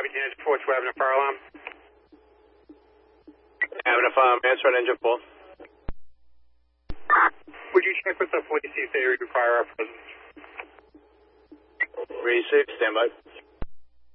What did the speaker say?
Abington engine 4, 2 having a fire alarm. Having a fire, answer on engine 4. Would you check with the police, see if they require our presence? Receive, stand by.